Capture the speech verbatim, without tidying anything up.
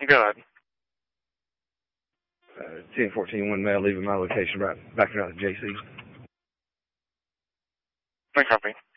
Go ahead. Uh, ten fourteen one male leaving my location right back around the J C. I copy.